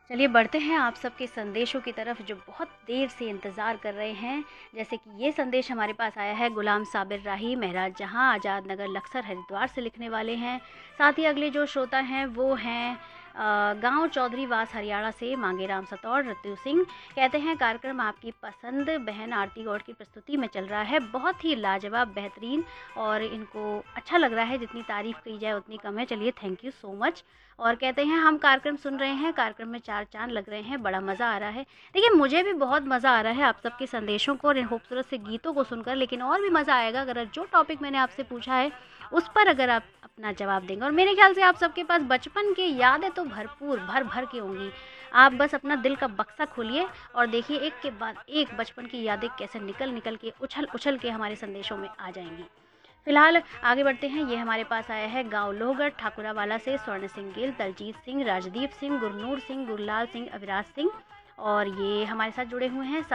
चलिए बढ़ते हैं आप सबके संदेशों की तरफ जो बहुत देर से इंतज़ार कर रहे हैं। जैसे कि ये संदेश हमारे पास आया है गुलाम साबिर राही महराज जहाँ आज़ाद नगर लक्सर हरिद्वार से लिखने वाले हैं। साथ ही अगले जो श्रोता हैं वो हैं गांव चौधरी वास हरियाणा से मांगेराम सतौर ऋतु सिंह। कहते हैं कार्यक्रम आपकी पसंद बहन आरती गौड़ की प्रस्तुति में चल रहा है, बहुत ही लाजवाब बेहतरीन और इनको अच्छा लग रहा है, जितनी तारीफ़ की जाए उतनी कम है। चलिए थैंक यू सो मच। और कहते हैं हम कार्यक्रम सुन रहे हैं, कार्यक्रम में चार चांद लग रहे हैं, बड़ा मज़ा आ रहा है। देखिए मुझे भी बहुत मज़ा आ रहा है आप सबके संदेशों को और इन खूबसूरत से गीतों को सुनकर, लेकिन और भी मज़ा आएगा अगर जो टॉपिक मैंने आपसे पूछा है उस पर अगर आप अपना जवाब देंगे। और मेरे ख्याल से आप सबके पास बचपन की यादें तो भरपूर भर भर के होंगी। आप बस अपना दिल का बक्सा खोलिए और देखिए एक के बाद एक बचपन की यादें कैसे निकल निकल के उछल उछल के हमारे संदेशों में आ जाएंगी। फिलहाल आगे बढ़ते हैं। ये हमारे पास आया है गांव लोहगढ़ ठाकुरावाला से स्वर्ण सिंह गिल, दलजीत सिंह, राजदीप सिंह, गुरनूर सिंह, गुरलाल सिंह, अविराज सिंह और ये हमारे साथ जुड़े हुए हैं।